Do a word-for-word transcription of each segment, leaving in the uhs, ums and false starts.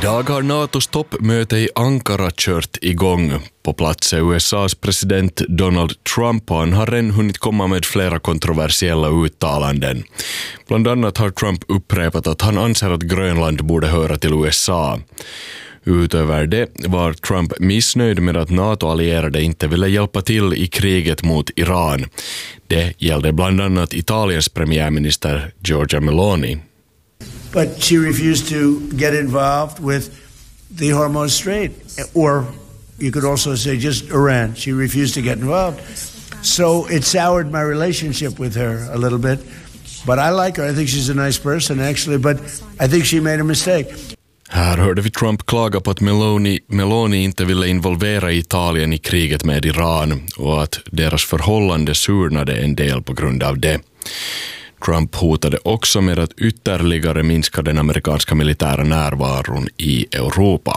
Idag har NATOs toppmöte i Ankara kört igång. På plats är U S A:s president Donald Trump och han har redan hunnit komma med flera kontroversiella uttalanden. Bland annat har Trump upprepat att han anser att Grönland borde höra till U S A. Utöver det var Trump missnöjd med att NATO-allierade inte ville hjälpa till i kriget mot Iran. Det gällde bland annat Italiens premiärminister Giorgia Meloni. But she refused to get involved with the Hormuz Strait, or you could also say just Iran. She refused to get involved. So it soured my relationship with her a little bit. But I like her. I think she's a nice person, actually. But I think she made a mistake. Här hörde vi Trump klaga på att Meloni, Meloni inte ville involvera Italien i kriget med Iran och att deras förhållande surnade en del på grund av det. Trump hotade också med att ytterligare minska den amerikanska militära närvaron i Europa.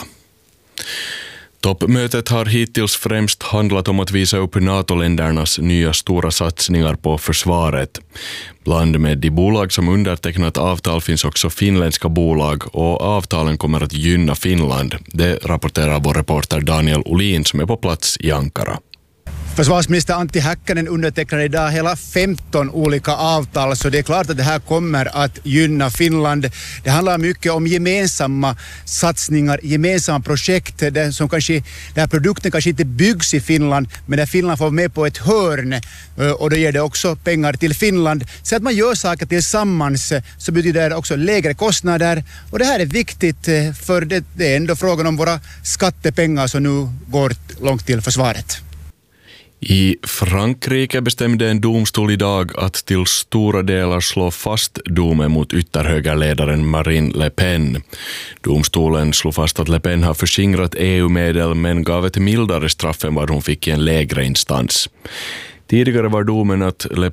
Toppmötet har hittills främst handlat om att visa upp NATO-ländernas nya stora satsningar på försvaret. Bland med de bolag som undertecknat avtal finns också finländska bolag och avtalen kommer att gynna Finland. Det rapporterar vår reporter Daniel Olin som är på plats i Ankara. Försvarsminister Antti Häkkänen undertecknade idag hela femton olika avtal, så det är klart att det här kommer att gynna Finland. Det handlar mycket om gemensamma satsningar, gemensamma projekt där, som kanske, där produkten kanske inte byggs i Finland, men där Finland får med på ett hörn, och då ger det också pengar till Finland. Så att man gör saker tillsammans så betyder det också lägre kostnader, och det här är viktigt för det, det är ändå frågan om våra skattepengar som nu går långt till försvaret. I Frankrike bestämde en domstol idag att till stora delar slå fast domen mot ytterhögerledaren Marine Le Pen. Domstolen slog fast att Le Pen har förskingrat E U-medel men gav ett mildare straff än vad hon fick i en lägre instans. Tidigare var domen att Le